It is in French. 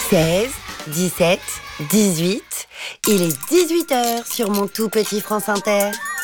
16, 17, 18. Il est 18h sur mon tout petit France Inter.